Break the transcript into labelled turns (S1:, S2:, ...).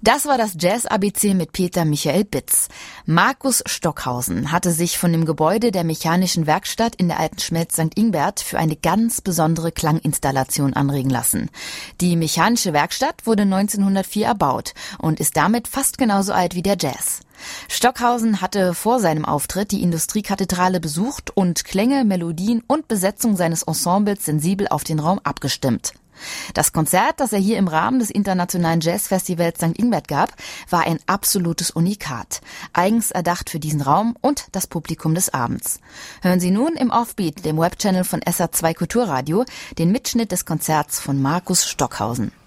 S1: Das war das Jazz-ABC mit Peter Michael Bitz. Markus Stockhausen hatte sich von dem Gebäude der Mechanischen Werkstatt in der Alten Schmelz St. Ingbert für eine ganz besondere Klanginstallation anregen lassen. Die Mechanische Werkstatt wurde 1904 erbaut und ist damit fast genauso alt wie der Jazz. Stockhausen hatte vor seinem Auftritt die Industriekathedrale besucht und Klänge, Melodien und Besetzung seines Ensembles sensibel auf den Raum abgestimmt. Das Konzert, das er hier im Rahmen des Internationalen Jazzfestivals St. Ingbert gab, war ein absolutes Unikat. Eigens erdacht für diesen Raum und das Publikum des Abends. Hören Sie nun im Offbeat, dem Webchannel von SA2 Kulturradio, den Mitschnitt des Konzerts von Markus Stockhausen.